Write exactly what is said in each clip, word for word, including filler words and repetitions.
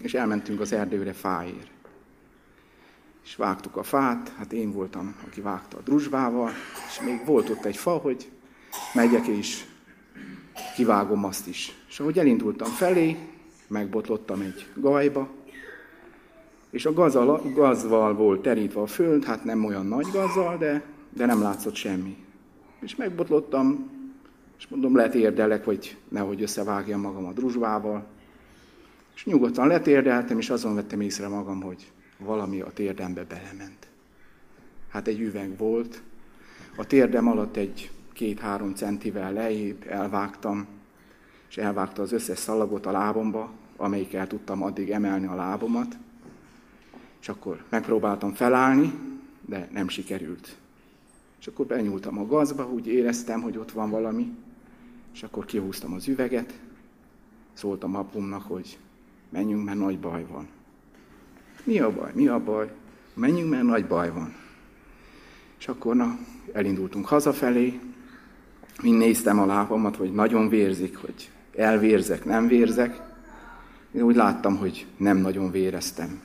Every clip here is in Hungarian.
és elmentünk az erdőre fáért. És vágtuk a fát, hát én voltam, aki vágta a druzsbával, és még volt ott egy fa, hogy megyek és kivágom azt is. És ahogy elindultam felé, megbotlottam egy gajba, és a gazal, gazval volt terítve a föld, hát nem olyan nagy gazzal, de, de nem látszott semmi. És megbotlottam, és mondom, letérdelek, vagy nehogy összevágjam magam a druzsbával. És nyugodtan letérdeltem, és azon vettem észre magam, hogy valami a térdembe belement. Hát egy üveg volt, a térdem alatt egy két-három centivel lejjebb elvágtam, és elvágta az összes szalagot a lábomba, amelyikkel tudtam addig emelni a lábomat. És akkor megpróbáltam felállni, de nem sikerült. És akkor benyúltam a gazba, úgy éreztem, hogy ott van valami, és akkor kihúztam az üveget, szóltam apumnak, hogy menjünk, mert nagy baj van. Mi a baj? Mi a baj? Menjünk, mert nagy baj van. És akkor na, elindultunk hazafelé, mind néztem a lábamat, hogy nagyon vérzik, hogy elvérzek, nem vérzek. Én úgy láttam, hogy nem nagyon véreztem.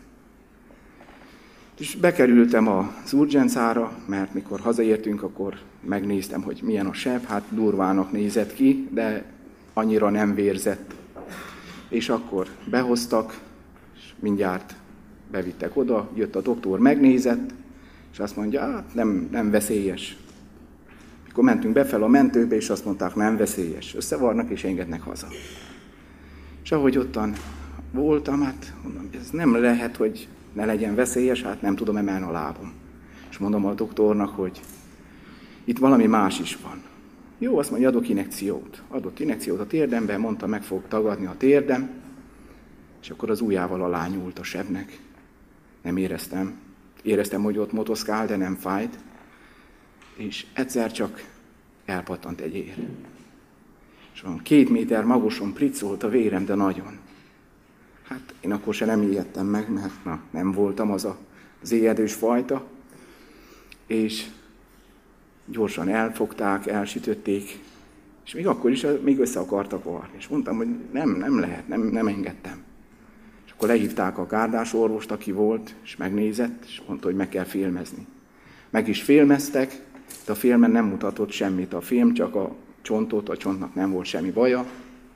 És bekerültem az urgencára, mert mikor hazaértünk, akkor megnéztem, hogy milyen a seb, hát durvának nézett ki, de annyira nem vérzett. És akkor behoztak, és mindjárt bevittek oda, jött a doktor, megnézett, és azt mondja, hát nem, nem veszélyes. Mikor mentünk befel a mentőbe, és azt mondták, nem veszélyes. Összevarnak, és engednek haza. És ahogy ottan voltam, hát mondom, ez nem lehet, hogy ne legyen veszélyes, hát nem tudom emelni a lábam. És mondom a doktornak, hogy itt valami más is van. Jó, azt mondja, adok injekciót. Adott injekciót a térdembe, mondta, meg fog tagadni a térdem, és akkor az ujjával alá nyúlt a sebnek. Nem éreztem. Éreztem, hogy ott motoszkál, de nem fájt. És egyszer csak elpattant egy ér. És van két méter magason pricolt a vérem, de nagyon. Hát én akkor se nem ijedtem meg, mert na, nem voltam az a, az éjedős fajta. És gyorsan elfogták, elsütötték, és még akkor is még össze akartak varni. És mondtam, hogy nem, nem lehet, nem, nem engedtem. És akkor lehívták a gárdás orvost, aki volt, és megnézett, és mondta, hogy meg kell filmezni. Meg is filmeztek, de a filmen nem mutatott semmit. A film csak a csontot, a csontnak nem volt semmi baja.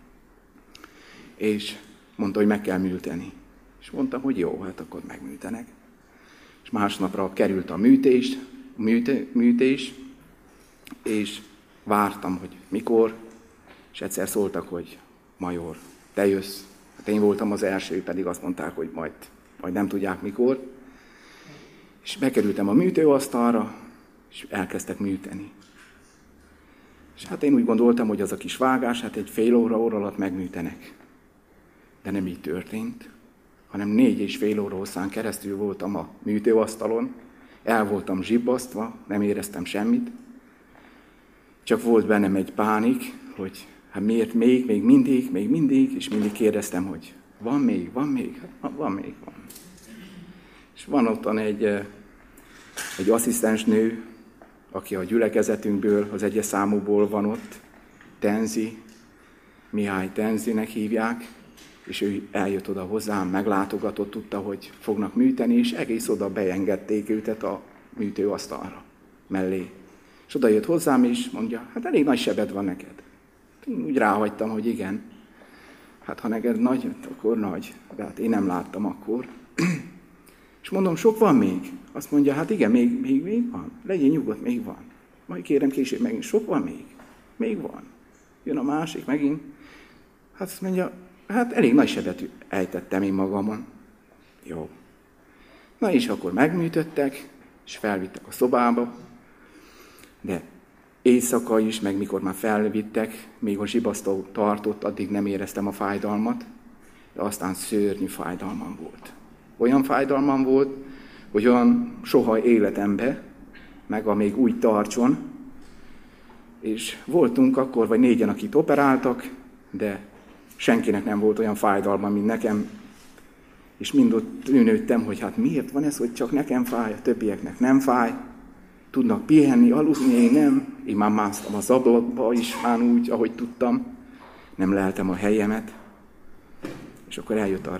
És mondta, hogy meg kell műteni. És mondtam, hogy jó, hát akkor megműtenek. És másnapra került a műtés, műte, műtés, és vártam, hogy mikor, és egyszer szóltak, hogy major, te jössz. Hát én voltam az első, pedig azt mondták, hogy majd, majd nem tudják mikor. És bekerültem a műtőasztalra, és elkezdtek műteni. És hát én úgy gondoltam, hogy az a kis vágás, hát egy fél óra, óra alatt megműtenek. De nem így történt, hanem négy és fél óra hosszán keresztül voltam a műtőasztalon, el voltam zsibbasztva, nem éreztem semmit, csak volt bennem egy pánik, hogy hát miért még, még mindig, még mindig, és mindig kérdeztem, hogy van még, van még, hát van még, van. És van ottan egy, egy asszisztens nő, aki a gyülekezetünkből, az egyes számúból van ott, Tenzi, Mihály Tenzinek hívják, és ő eljött oda hozzám, meglátogatott, tudta, hogy fognak műteni, és egész oda beengedték őtet a műtőasztalra mellé. És oda jött hozzám, és mondja, hát elég nagy sebed van neked. Én úgy ráhagytam, hogy igen. Hát ha neked nagy, akkor nagy. De hát én nem láttam akkor. És mondom, sok van még? Azt mondja, hát igen, még, még, még van. Legyél nyugodt, még van. Majd kérem később megint, sok van még? Még van. Jön a másik megint. Hát azt mondja, hát elég nagy sebet ejtettem én magamon. Jó. Na és akkor megműtöttek, és felvittek a szobába, de éjszaka is, meg mikor már felvittek, még a zsibasztó tartott, addig nem éreztem a fájdalmat, de aztán szörnyű fájdalmam volt. Olyan fájdalmam volt, hogy olyan soha életembe, meg a még úgy tartson, és voltunk akkor, vagy négyen, akit operáltak, de senkinek nem volt olyan fájdalma, mint nekem, és mind ott nőnődtem, hogy hát miért van ez, hogy csak nekem fáj, a többieknek nem fáj, tudnak pihenni, aludni, én nem, én már másztam az ablakba is, már úgy, ahogy tudtam, nem leltem a helyemet, és akkor eljött a